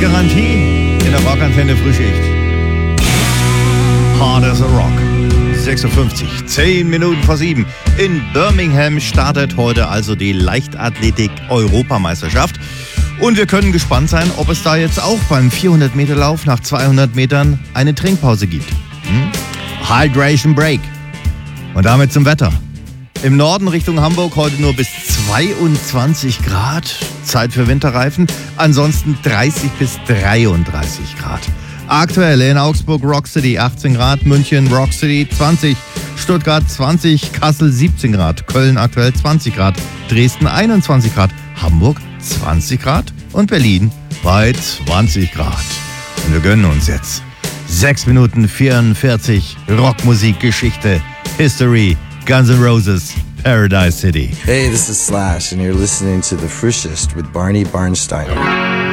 Garantie in der Rockantenne Frühschicht. Hard as a Rock. 56, 10 Minuten vor 7. In Birmingham startet heute also die Leichtathletik-Europameisterschaft. Und wir können gespannt sein, ob es da jetzt auch beim 400-Meter-Lauf nach 200 Metern eine Trinkpause gibt. Hydration Break. Und damit zum Wetter. Im Norden Richtung Hamburg heute nur bis 22 Grad. Zeit für Winterreifen. Ansonsten 30 bis 33 Grad. Aktuell in Augsburg Rock City 18 Grad, München Rock City 20, Stuttgart 20, Kassel 17 Grad, Köln aktuell 20 Grad, Dresden 21 Grad, Hamburg 20 Grad und Berlin bei 20 Grad. Und wir gönnen uns jetzt 6 Minuten 44 Rockmusikgeschichte, History, Guns N' Roses, Paradise City. Hey, this is Slash and you're listening to The Freshest with Barney Barnstein.